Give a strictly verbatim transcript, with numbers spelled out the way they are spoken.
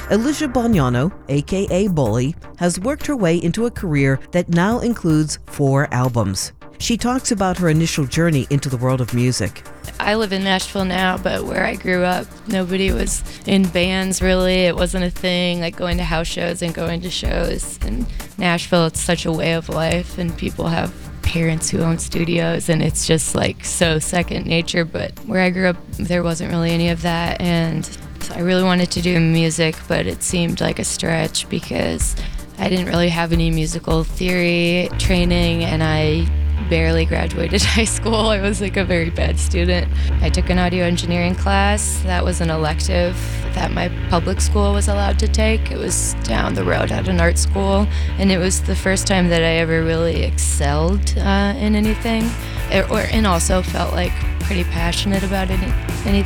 Alicia Bognano, aka Bully, has worked her way into a career that now includes four albums. She talks about her initial journey into the world of music. I live in Nashville now, but where I grew up, nobody was in bands really. It wasn't a thing, like going to house shows and going to shows. In Nashville, it's such a way of life, and people have parents who own studios, and it's just like so second nature. But where I grew up, there wasn't really any of that, and so I really wanted to do music, but it seemed like a stretch because I didn't really have any musical theory training, and I barely graduated high school. I was like a very bad student. I took an audio engineering class. That was an elective that my public school was allowed to take. It was down the road at an art school, and it was the first time that I ever really excelled uh, in anything, it, or, and also felt like pretty passionate about any, anything.